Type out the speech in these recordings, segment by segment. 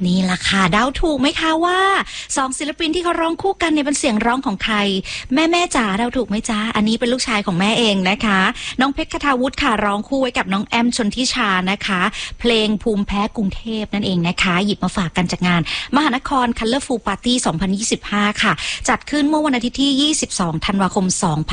นี่ล่ะค่ะเดาถูกไหมคะว่า2ศิลปินที่เขาร้องคู่กันเนี่ยเป็นเสียงร้องของใครแม่จ๋าเดาถูกไหมจ๊ะอันนี้เป็นลูกชายของแม่เองนะคะน้องเพชรคทาวุฒิค่ะร้องคู่ไว้กับน้องแอมชนทิชานะคะเพลงภูมิแพ้กรุงเทพนั่นเองนะคะหยิบมาฝากกันจากงานมหานคร Colorful Party 2025 ค่ะจัดขึ้นเมื่อวันอาทิตย์ที่22ธันวาคม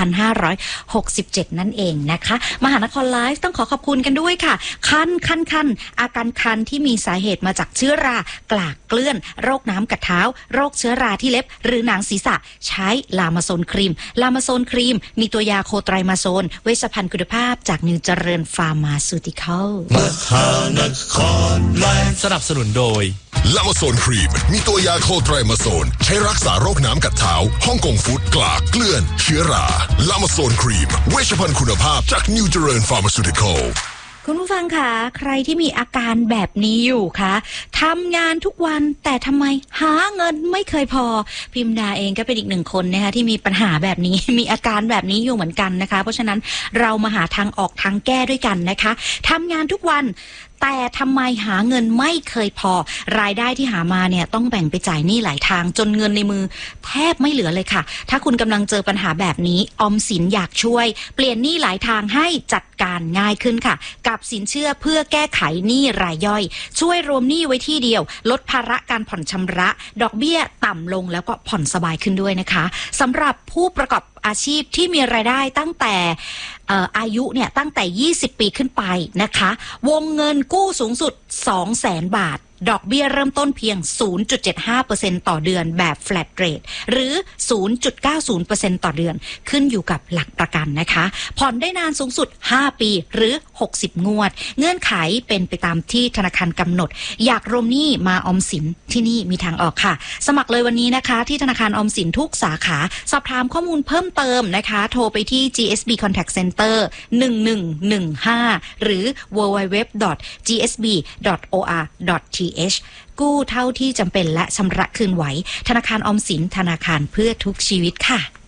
2567นั่นเองนะคะมหานครไลฟ์ต้องขอบคุณกันด้วยค่ะคันอาการคันที่มีสาเหตุมาจากเชื้อรากลากเกลื่อนโรคน้ำกัดเท้าโรคเชื้อราที่เล็บหรือหนังศีรษะใช้ลามาโซนครีมมีตัวยาโคไตรมาโซนเวชภัณฑ์คุณภาพจากนิวเจริญฟาร์มาซูติคอลมหานครไลฟ์สนับสนุนโดยลามาโซนครีมมีตัวยาโคไตรมาโซนใช้รักษาโรคน้ำกัดเท้าฮ่องกงฟู้ดกลากเกลื่อนเชื้อราลามาโซนครีมเวชภัณฑ์คุณภาพจากนิวเจริญฟาร์มาซูติคอลคุณผู้ฟังคะใครที่มีอาการแบบนี้อยู่คะทำงานทุกวันแต่ทำไมหาเงินไม่เคยพอพิมดาเองก็เป็นอีกหนึ่งคนนะคะที่มีปัญหาแบบนี้มีอาการแบบนี้อยู่เหมือนกันนะคะเพราะฉะนั้นเรามาหาทางออกทางแก้ด้วยกันนะคะทำงานทุกวันแต่ทำไมหาเงินไม่เคยพอรายได้ที่หามาเนี่ยต้องแบ่งไปจ่ายหนี้หลายทางจนเงินในมือแทบไม่เหลือเลยค่ะถ้าคุณกำลังเจอปัญหาแบบนี้ออมสินอยากช่วยเปลี่ยนหนี้หลายทางให้จัดการง่ายขึ้นค่ะกับสินเชื่อเพื่อแก้ไขหนี้รายย่อยช่วยรวมหนี้ไว้ที่เดียวลดภาระการผ่อนชำระดอกเบี้ยต่ำลงแล้วก็ผ่อนสบายขึ้นด้วยนะคะสำหรับผู้ประกอบอาชีพที่มีรายได้ตั้งแต่อายุเนี่ยตั้งแต่20 ปีขึ้นไปนะคะวงเงินกู้สูงสุด 200,000 บาทดอกเบี้ยเริ่มต้นเพียง 0.75% ต่อเดือนแบบ flat rate หรือ 0.90% ต่อเดือนขึ้นอยู่กับหลักประกันนะคะผ่อนได้นานสูงสุด5 ปีหรือ60 งวดเงื่อนไขเป็นไปตามที่ธนาคารกำหนดอยากรวมหนี้มาออมสินที่นี่มีทางออกค่ะสมัครเลยวันนี้นะคะที่ธนาคารออมสินทุกสาขาสอบถามข้อมูลเพิ่มเติมนะคะโทรไปที่ GSB Contact Center 1115หรือ www.gsb.or.th กู้เท่าที่จำเป็นและชำระคืนไหวธนาคารออมสินธนาคารเพื่อทุกชีวิตค่ะ